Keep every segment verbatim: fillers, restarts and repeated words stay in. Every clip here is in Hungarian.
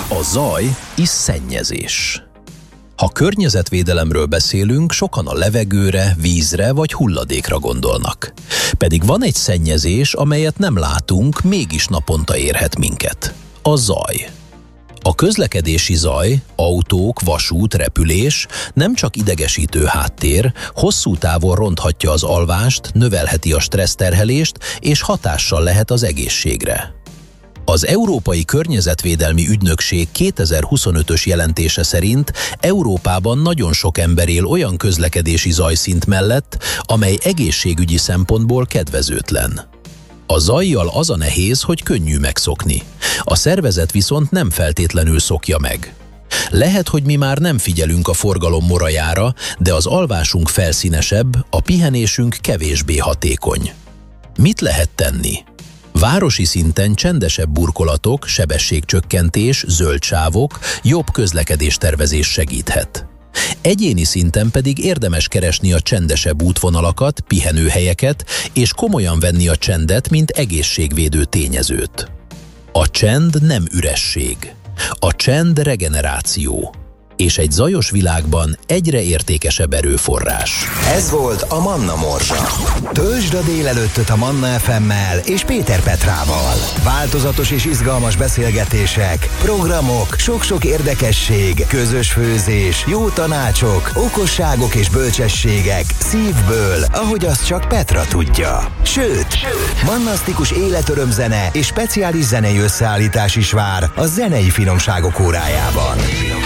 A zaj és szennyezés. Ha környezetvédelemről beszélünk, sokan a levegőre, vízre vagy hulladékra gondolnak. Pedig van egy szennyezés, amelyet nem látunk, mégis naponta érhet minket. A zaj. A közlekedési zaj, autók, vasút, repülés nem csak idegesítő háttér, hosszú távon ronthatja az alvást, növelheti a stresszterhelést és hatással lehet az egészségre. Az Európai Környezetvédelmi Ügynökség kétezer-huszonötös jelentése szerint Európában nagyon sok ember él olyan közlekedési zajszint mellett, amely egészségügyi szempontból kedvezőtlen. A zajjal az a nehéz, hogy könnyű megszokni. A szervezet viszont nem feltétlenül szokja meg. Lehet, hogy mi már nem figyelünk a forgalom morajára, de az alvásunk felszínesebb, a pihenésünk kevésbé hatékony. Mit lehet tenni? Városi szinten csendesebb burkolatok, sebességcsökkentés, zöld sávok, jobb közlekedéstervezés segíthet. Egyéni szinten pedig érdemes keresni a csendesebb útvonalakat, pihenőhelyeket, és komolyan venni a csendet, mint egészségvédő tényezőt. A csend nem üresség. A csend regeneráció. És egy zajos világban egyre értékesebb erőforrás. Ez volt a Manna Morzsa. Töltsd a délelőttöt a Manna ef emmel és Péter Petrával. Változatos és izgalmas beszélgetések, programok, sok-sok érdekesség, közös főzés, jó tanácsok, okosságok és bölcsességek szívből, ahogy azt csak Petra tudja. Sőt, mannasztikus életörömzene és speciális zenei összeállítás is vár a zenei finomságok órájában.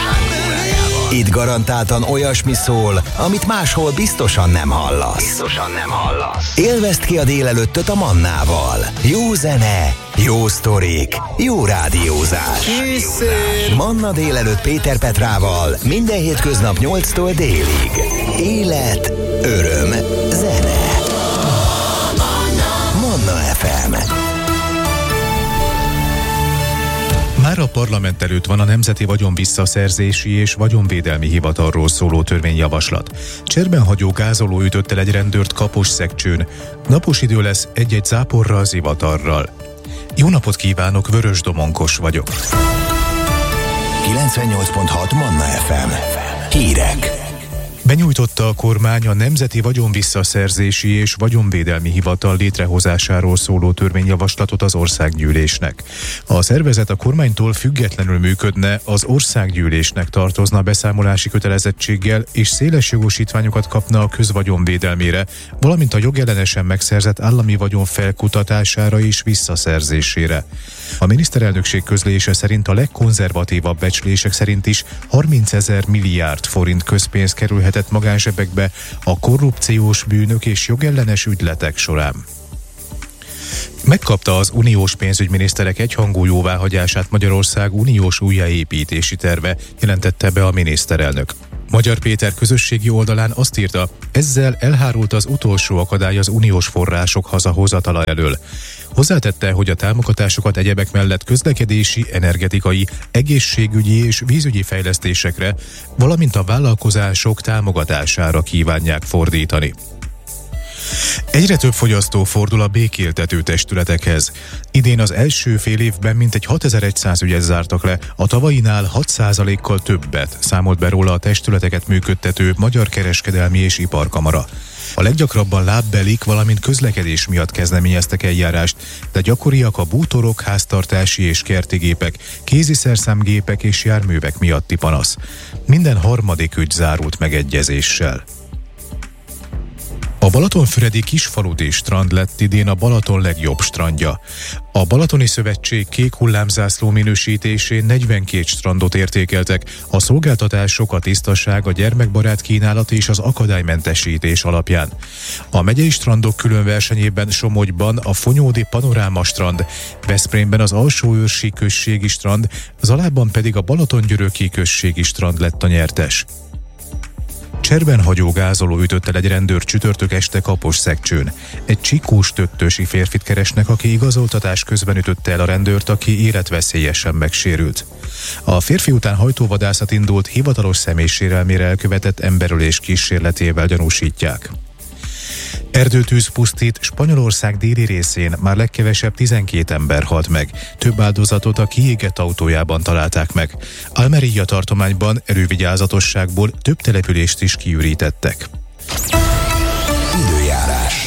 Itt garantáltan olyasmi szól, amit máshol biztosan nem hallasz. Biztosan nem hallasz. Élvezd ki a délelőttöt a Mannával. Jó zene, jó sztorik, jó rádiózás. Készül! Manna délelőtt Péter Petrával minden hétköznap nyolctól délig. Élet, öröm, zene. Manna ef em. Már a parlament előtt van a Nemzeti Vagyonvisszaszerzési és Vagyonvédelmi Hivatalról szóló törvényjavaslat. Cserben hagyó gázoló ütött el egy rendőrt Kaposszegcsőn. Napos idő lesz, egy-egy záporral, zivatarral. Jó napot kívánok, Vörös Domonkos vagyok. kilencvennyolc pont hat Manna ef em. Hírek. Benyújtotta a kormány a Nemzeti Vagyonvisszaszerzési és Vagyonvédelmi Hivatal létrehozásáról szóló törvényjavaslatot az Országgyűlésnek. A szervezet a kormánytól függetlenül működne, az Országgyűlésnek tartozna beszámolási kötelezettséggel és széles jogosítványokat kapna a közvagyonvédelmére, valamint a jogellenesen megszerzett állami vagyon felkutatására és visszaszerzésére. A miniszterelnökség közlése szerint a legkonzervatívabb becslések szerint is harmincezer milliárd forint közpénz kerülhetett magánsebekbe a korrupciós bűnök és jogellenes ügyletek során. Megkapta az uniós pénzügyminiszterek egyhangú jóváhagyását Magyarország uniós újjáépítési terve, jelentette be a miniszterelnök. Magyar Péter közösségi oldalán azt írta, ezzel elhárult az utolsó akadály az uniós források hazahozatala elől. Hozzátette, hogy a támogatásokat egyebek mellett közlekedési, energetikai, egészségügyi és vízügyi fejlesztésekre, valamint a vállalkozások támogatására kívánják fordítani. Egyre több fogyasztó fordul a békéltető testületekhez. Idén az első fél évben mintegy hatezer-száz ügyet zártak le, a tavalyinál hat százalékkal többet, számolt be róla a testületeket működtető Magyar Kereskedelmi és Iparkamara. A leggyakrabban lábbelik, valamint közlekedés miatt kezdeményeztek eljárást, de gyakoriak a bútorok, háztartási és kerti gépek, kéziszerszámgépek és járművek miatti panasz. Minden harmadik ügy zárult megegyezéssel. A balatonfüredi Kisfaludy strand lett idén a Balaton legjobb strandja. A Balatoni Szövetség kék hullámzászló minősítésén negyvenkét strandot értékeltek, a szolgáltatások, a tisztaság, a gyermekbarát kínálat és az akadálymentesítés alapján. A megyei strandok külön versenyében Somogyban a Fonyódi Panoráma strand, Veszprémben az Alsóőrsi községi strand, Zalában pedig a Balatongyöröki községi strand lett a nyertes. Cserben hagyó gázoló ütött el egy rendőr csütörtök este Kaposszegcsőn. Egy csikós töttösi férfit keresnek, aki igazoltatás közben ütötte el a rendőrt, aki életveszélyesen megsérült. A férfi után hajtóvadászat indult, hivatalos személysérelmére elkövetett emberölés kísérletével gyanúsítják. Erdőtűz pusztít, Spanyolország déli részén már legkevesebb tizenkét ember halt meg. Több áldozatot a kiégett autójában találták meg. Almería tartományban elővigyázatosságból több települést is kiürítettek. Időjárás.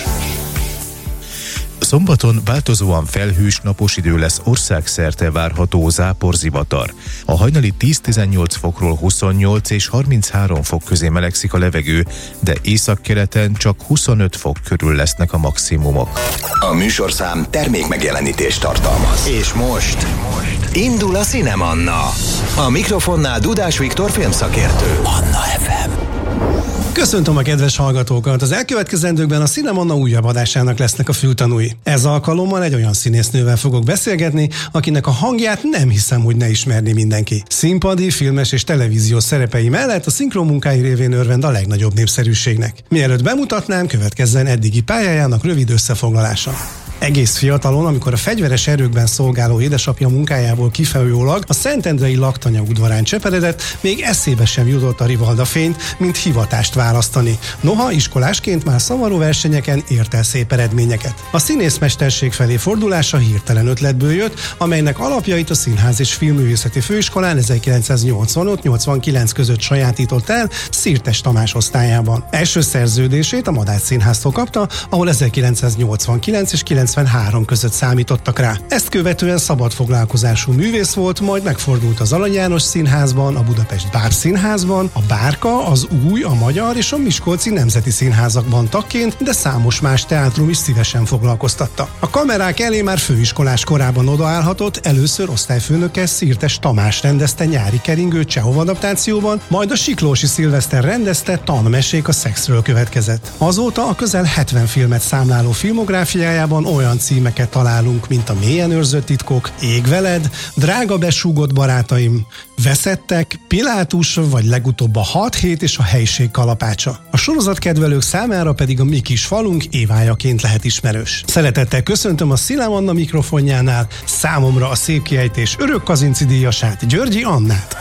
Szombaton változóan felhős, napos idő lesz, országszerte várható záporzivatar. A hajnali tíz-tizennyolc fokról huszonnyolc és harminchárom fok közé melegszik a levegő, de északkeleten csak huszonöt fok körül lesznek a maximumok. A műsorszám termék megjelenítést tartalmaz. És most indul a Cinemanna. A mikrofonnál Dudás Viktor filmszakértő. Manna ef em. Köszöntöm a kedves hallgatókat! Az elkövetkezendőkben a Cinemanna újabb adásának lesznek a fültanúi. Ez alkalommal egy olyan színésznővel fogok beszélgetni, akinek a hangját nem hiszem, hogy ne ismerni mindenki. Színpadi, filmes és televíziós szerepei mellett a szinkron munkái révén örvend a legnagyobb népszerűségnek. Mielőtt bemutatnám, következzen eddigi pályájának rövid összefoglalása. Egész fiatalon, amikor a fegyveres erőkben szolgáló édesapja munkájából kifolyólag a Szentendrei laktanya udvarán cseperedett, még eszébe sem jutott a Rivalda fényt, mint hivatást választani. Noha iskolásként már szavaró versenyeken ért el szép eredményeket. A színészmesterség felé fordulása hirtelen ötletből jött, amelynek alapjait a Színház és Filmművészeti Főiskolán ezerkilencszáznyolcvanöt-nyolcvankilenc között sajátított el Szirtes Tamás osztályában. Első szerződését a Madách Színháztól kapta, ahol ezerkilencszáznyolcvankilenc és kilencvenhárom között számítottak rá. Ezt követően szabadfoglalkozású művész volt, majd megfordult az Arany János Színházban, a Budapest Bábszínházban, a Bárka, az Új, a Magyar és a Miskolci Nemzeti Színházakban tagként, de számos más teátrum is szívesen foglalkoztatta. A kamerák elé már főiskolás korában odaállhatott, először osztályfőnöke Szirtes Tamás rendezte Nyári keringő Csehov adaptációban, majd a Siklósi Szilveszter rendezte Tanmesék a szexről következett. Azóta a közel hetven filmet számláló filmográfiájában olyan címeket találunk, mint a Mélyen őrzött titkok, Ég veled, Drága besúgott barátaim, Veszettek, Pilátus, vagy legutóbb a hat hét és a helység kalapácsa. A sorozatkedvelők számára pedig a mi kis falunk évájaként lehet ismerős. Szeretettel köszöntöm a Cinemanna mikrofonjánál számomra a szép kiejtés örök Kazinci díjasát, Györgyi Annát.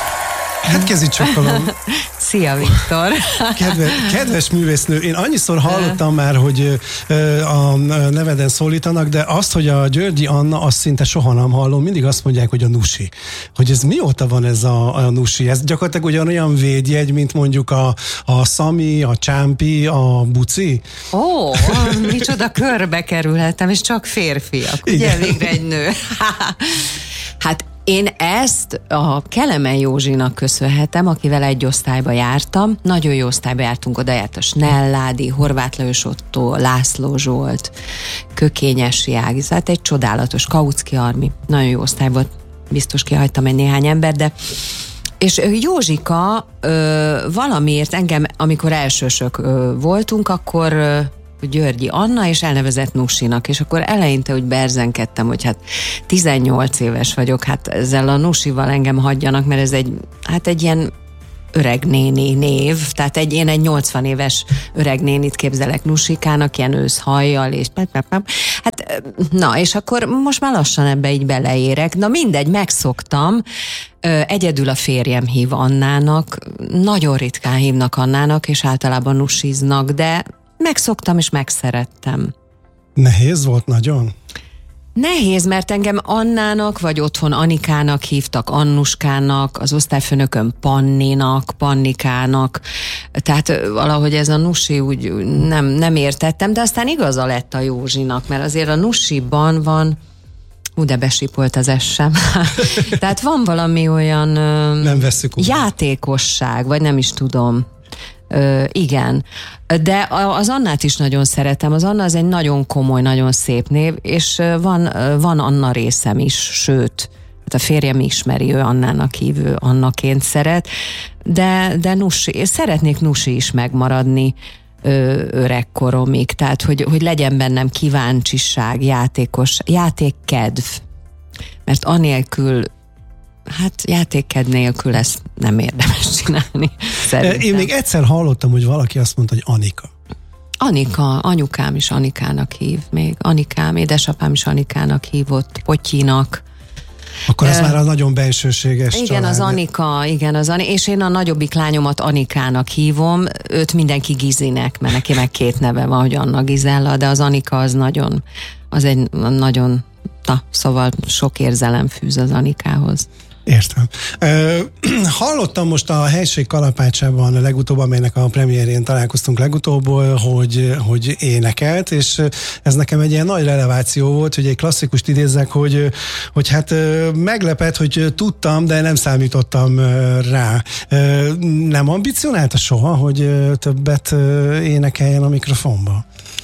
Hát kezit csokkolom. Szia, Viktor! Kedve, kedves művésznő, én annyiszor hallottam már, hogy a neveden szólítanak, de azt, hogy a Györgyi Anna, azt szinte soha nem hallom, mindig azt mondják, hogy a Nusi. Hogy ez mióta van ez a, a Nusi? Ez gyakorlatilag ugyanolyan védjegy, mint mondjuk a, a Szami, a Csámpi, a Buci? Ó, micsoda körbe kerülhettem, és csak férfiak. Ugye, végre egy nő. Hát én ezt a Kelemen Józsinak köszönhetem, akivel egy osztályba jártam. Nagyon jó osztályba jártunk, oda járt a Snelládi, Horváth Lajos Ottó, László Zsolt, Kökényesi Ági, hát egy csodálatos, Kautsky Armi. Nagyon jó osztály volt, biztos kihagytam egy néhány ember, de és Józsika ö, valamiért engem, amikor elsősök ö, voltunk, akkor ö, Györgyi Anna, és elnevezett Nusinak, és akkor eleinte úgy berzenkedtem, hogy hát tizennyolc éves vagyok, hát ezzel a Nusival engem hagyjanak, mert ez egy, hát egy ilyen öregnéni név, tehát egy, én egy nyolcvan éves öregnénit képzelek Nusikának, ilyen őszhajjal, és hát na, és akkor most már lassan ebbe így beleérek, na mindegy, megszoktam, egyedül a férjem hív Annának, nagyon ritkán hívnak Annának, és általában Nusiznak, de megszoktam és megszerettem. Nehéz volt nagyon? Nehéz, mert engem Annának, vagy otthon Anikának hívtak, Annuskának, az osztályfőnököm Panninak, Pannikának, tehát valahogy ez a Nusi úgy nem, nem értettem, de aztán igaza lett a Józsinak, mert azért a Nusiban van, ú, de besipolt az essem. Tehát van valami olyan nem vesszük játékosság, vagy nem is tudom. Ö, igen, de az Annát is nagyon szeretem. Az Anna az egy nagyon komoly, nagyon szép név, és van, van Anna részem is, sőt, hát a férjem ismeri, ő Annának hívő, Annaként szeret, de, de Nusi, szeretnék Nusi is megmaradni ö, öregkoromig, tehát hogy, hogy legyen bennem kíváncsiság, játékos, játékkedv, mert anélkül, hát játékkedv nélkül ezt nem érdemes csinálni, szerintem. Én még egyszer hallottam, hogy valaki azt mondta, hogy Anika. Anika, anyukám is Anikának hív még. Anikám, édesapám is Anikának hívott, Potyinak. Akkor ez uh, már a nagyon bensőséges igen, család. Az Anika, igen, az Anika, és én a nagyobbik lányomat Anikának hívom, őt mindenki Gizinek, mert neki meg két neve van, hogy Anna Gizella, de az Anika az nagyon, az egy nagyon, na, szóval sok érzelem fűz az Anikához. Értem. Uh, hallottam most a Helység Kalapácsában legutóbb, amelynek a premierjén találkoztunk legutóbb, hogy, hogy énekelt, és ez nekem egy ilyen nagy releváció volt, hogy egy klasszikust idézzek, hogy, hogy hát meglepett, hogy tudtam, de nem számítottam rá. Nem ambicionálta soha, hogy többet énekeljen a mikrofonba?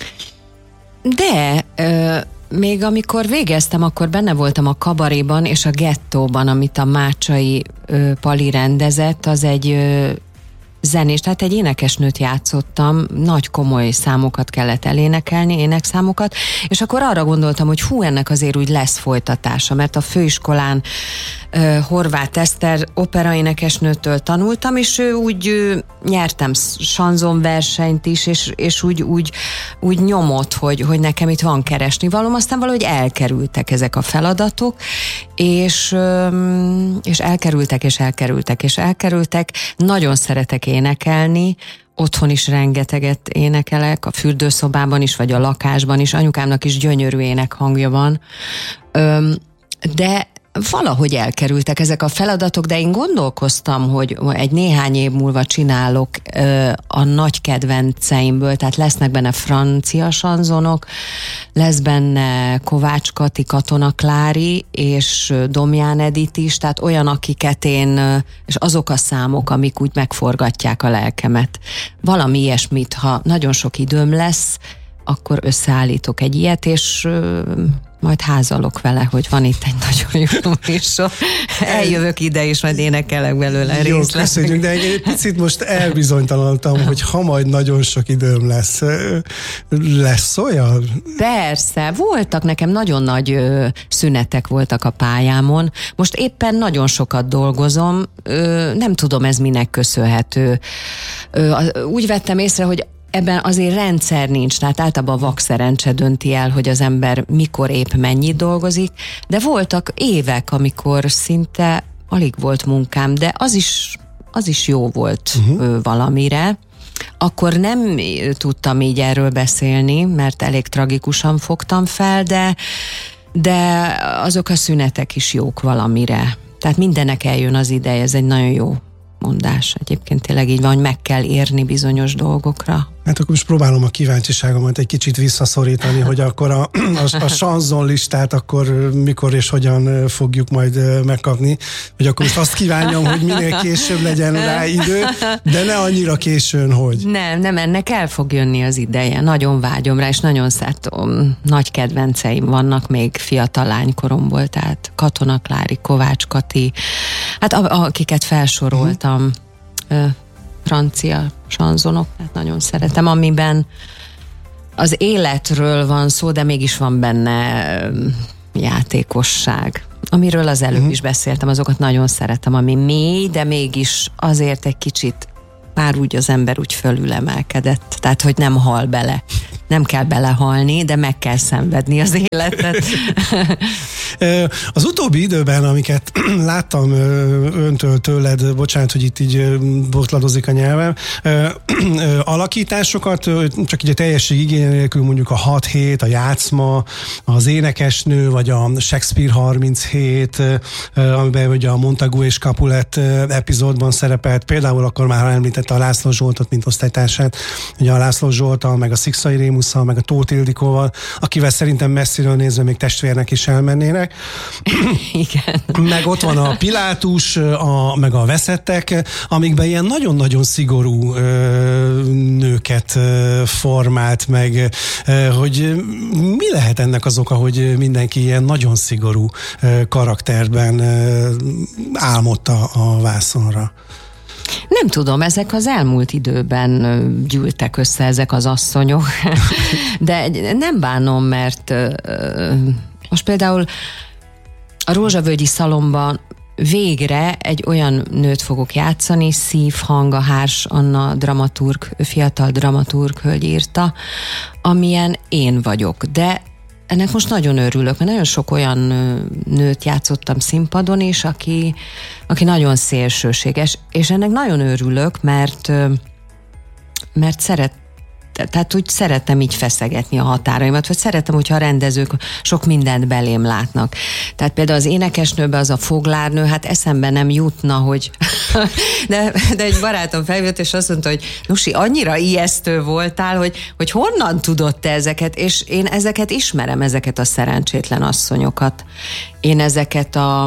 De... Uh... Még amikor végeztem, akkor benne voltam a Kabaréban és a Gettóban, amit a Mácsai ö, Pali rendezett, az egy ö, zenés, tehát egy énekesnőt játszottam, nagy komoly számokat kellett elénekelni, énekszámokat, és akkor arra gondoltam, hogy hú, ennek azért úgy lesz folytatása, mert a főiskolán uh, Horváth Eszter operaénekesnőtől tanultam, és ő úgy uh, nyertem sanzonversenyt is, és, és úgy, úgy, úgy nyomott, hogy, hogy nekem itt van keresni valóm, aztán valahogy elkerültek ezek a feladatok, és, um, és elkerültek, és elkerültek, és elkerültek. Nagyon szeretek énekelni, otthon is rengeteget énekelek, a fürdőszobában is, vagy a lakásban is, anyukámnak is gyönyörű énekhangja van, Öm, de valahogy elkerültek ezek a feladatok, de én gondolkoztam, hogy egy néhány év múlva csinálok ö, a nagy kedvenceimből, tehát lesznek benne francia sanzonok, lesz benne Kovács Kati, Katona Klári és Domján Edith is, tehát olyan, akiket én, és azok a számok, amik úgy megforgatják a lelkemet. Valami ilyesmit, ha nagyon sok időm lesz, akkor összeállítok egy ilyet, és ö, majd házalok vele, hogy van itt egy nagyon jó műsor. Eljövök ide, és majd énekelek belőle jó, részletek. Köszönjük, de egy picit most elbizonytalanodtam, hogy ha majd nagyon sok időm lesz. Lesz olyan? Persze, voltak nekem nagyon nagy ö, szünetek voltak a pályámon. Most éppen nagyon sokat dolgozom, ö, nem tudom ez minek köszönhető. Ö, úgy vettem észre, hogy ebben azért rendszer nincs, tehát általában a vakszerencse dönti el, hogy az ember mikor épp mennyit dolgozik, de voltak évek, amikor szinte alig volt munkám, de az is, az is jó volt uh-huh. valamire. Akkor nem tudtam így erről beszélni, mert elég tragikusan fogtam fel, de, de azok a szünetek is jók valamire. Tehát mindennek eljön az ideje, ez egy nagyon jó mondás. Egyébként tényleg így van, hogy meg kell érni bizonyos dolgokra. Hát akkor most próbálom a kíváncsiságomat egy kicsit visszaszorítani, hogy akkor a, a, a sanzon listát akkor mikor és hogyan fogjuk majd megkapni, hogy akkor most azt kívánjam, hogy minél később legyen rá idő, de ne annyira későn, hogy... Nem, nem, ennek el fog jönni az ideje. Nagyon vágyom rá, és nagyon szeretem. Nagy kedvenceim vannak még fiatal lánykoromból, tehát Katona Klári, Kovács Kati, hát akiket felsoroltam, hmm. francia sanzonok, tehát nagyon szeretem, amiben az életről van szó, de mégis van benne játékosság. Amiről az előbb uh-huh. is beszéltem, azokat nagyon szeretem, ami mély, de mégis azért egy kicsit már úgy az ember úgy fölülemelkedett, tehát hogy nem hal bele. Nem kell belehalni, de meg kell szenvedni az életet. Az utóbbi időben, amiket láttam öntől, tőled, bocsánat, hogy itt így botladozik a nyelvem, alakításokat, csak így a teljesség igény nélkül mondjuk a hat hét, a játszma, az énekesnő, vagy a Shakespeare harminchét, amiben ugye a Montagu és Capulet epizódban szerepelt, például akkor már említette a László Zsoltot, mint osztálytársát, ugye a László Zsolttal, meg a Szikszai Rémusszal, meg a Tóth Ildikóval, akivel szerintem messziről nézve még testvérnek is elmennének. Igen. Meg ott van a Pilátus, a, meg a Veszettek, amikben ilyen nagyon-nagyon szigorú ö, nőket ö, formált meg, ö, hogy mi lehet ennek az oka, hogy mindenki ilyen nagyon szigorú ö, karakterben ö, álmodta a vászonra? Nem tudom, ezek az elmúlt időben gyűltek össze ezek az asszonyok, de nem bánom, mert most például a Rózsavölgyi Szalomban végre egy olyan nőt fogok játszani, Szívhang, a Hárs Anna dramaturg, fiatal dramaturg hölgy írta, amilyen én vagyok, de ennek most nagyon örülök, mert nagyon sok olyan nőt játszottam színpadon is, aki, aki nagyon szélsőséges, és ennek nagyon örülök, mert, mert szeret, tehát úgy szeretem így feszegetni a határaimat, vagy szeretem, hogyha a rendezők sok mindent belém látnak. Tehát például az énekesnőbe az a foglárnő, hát eszembe nem jutna, hogy de, de egy barátom feljött, és azt mondta, hogy Nusi, annyira ijesztő voltál, hogy, hogy honnan tudod te ezeket, és én ezeket ismerem, ezeket a szerencsétlen asszonyokat. Én ezeket a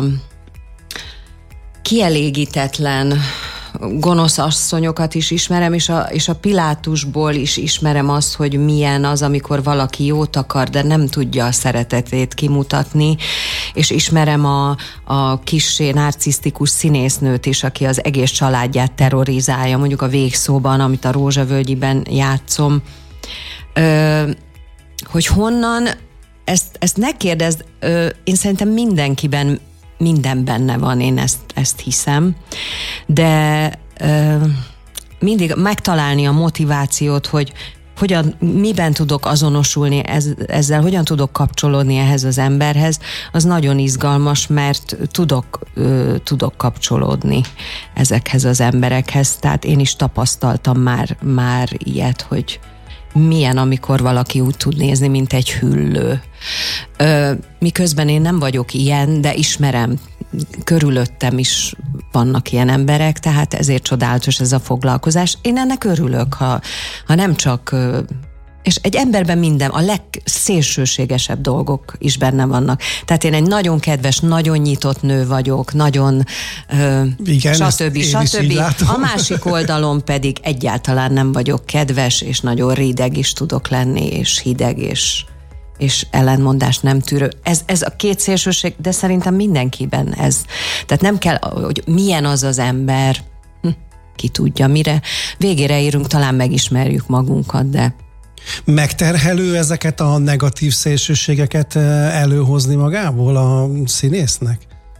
kielégítetlen gonosz asszonyokat is ismerem, és a, és a Pilátusból is ismerem azt, hogy milyen az, amikor valaki jót akar, de nem tudja a szeretetét kimutatni, és ismerem a, a kissé narcisztikus színésznőt is, aki az egész családját terrorizálja, mondjuk a Végszóban, amit a Rózsavölgyiben játszom. Ö, hogy honnan, ezt, ezt ne kérdezd, ö, én szerintem mindenkiben minden benne van, én ezt, ezt hiszem, de ö, mindig megtalálni a motivációt, hogy hogyan, miben tudok azonosulni ez, ezzel, hogyan tudok kapcsolódni ehhez az emberhez, az nagyon izgalmas, mert tudok, ö, tudok kapcsolódni ezekhez az emberekhez, tehát én is tapasztaltam már, már ilyet, hogy milyen, amikor valaki úgy tud nézni, mint egy hüllő. Ö, miközben én nem vagyok ilyen, de ismerem, körülöttem is vannak ilyen emberek, tehát ezért csodálatos ez a foglalkozás. Én ennek örülök, ha, ha nem csak... És egy emberben minden, a legszélsőségesebb dolgok is benne vannak. Tehát én egy nagyon kedves, nagyon nyitott nő vagyok, nagyon igen, stb. stb. A másik oldalon pedig egyáltalán nem vagyok kedves, és nagyon rideg is tudok lenni, és hideg, és, és ellentmondást nem tűrő. Ez, ez a két szélsőség, de szerintem mindenkiben ez. Tehát nem kell, hogy milyen az az ember, hm, ki tudja mire. Végére érünk, talán megismerjük magunkat, de megterhelő ezeket a negatív szélsőségeket előhozni magából a színésznek?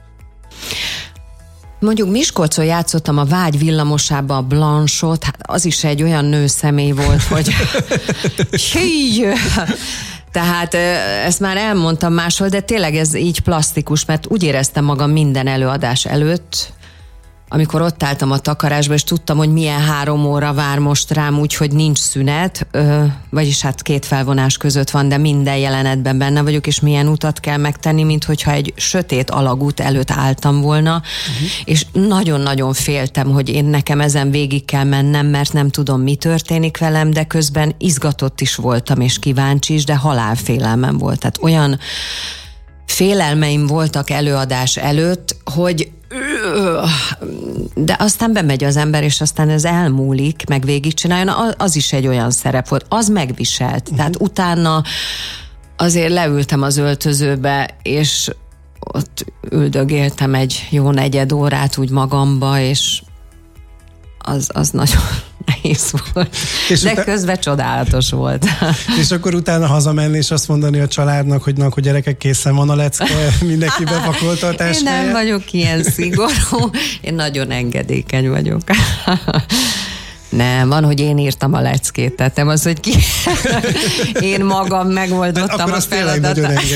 Mondjuk Miskolcon játszottam a Vágy villamosába a Blanchot, hát az is egy olyan nőszemély volt, hogy hí, tehát ezt már elmondtam máshol, de tényleg ez így plastikus, mert úgy éreztem magam minden előadás előtt, amikor ott álltam a takarásba, és tudtam, hogy milyen három óra vár most rám, úgyhogy nincs szünet, ö, vagyis hát két felvonás között van, de minden jelenetben benne vagyok, és milyen utat kell megtenni, mint hogyha egy sötét alagút előtt álltam volna, uh-huh. és nagyon-nagyon féltem, hogy én nekem ezen végig kell mennem, mert nem tudom, mi történik velem, de közben izgatott is voltam, és kíváncsi is, de halálfélelmem volt. Tehát olyan félelmeim voltak előadás előtt, hogy de aztán bemegy az ember, és aztán ez elmúlik, meg végigcsináljon, az is egy olyan szerep volt, az megviselt. Uh-huh. Tehát utána azért leültem az öltözőbe, és ott üldögéltem egy jó negyed órát úgy magamba, és az, az nagyon nehéz volt. És de utána... közben csodálatos volt. És akkor utána hazamenni, és azt mondani a családnak, hogy na, hogy gyerekek, készen van a lecke, mindenki bepakolta a táskáját. Én nem vagyok ilyen szigorú, én nagyon engedékeny vagyok. Nem, van, hogy én írtam a leckét, tehát nem az, hogy ki... én magam megoldottam a feladatot.